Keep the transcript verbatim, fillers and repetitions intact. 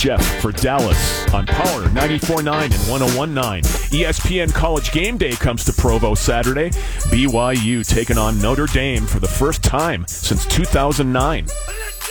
Jeff for Dallas on Power ninety-four point nine and one oh one point nine. E S P N College Game Day comes to Provo Saturday. B Y U taking on Notre Dame for the first time since two thousand nine.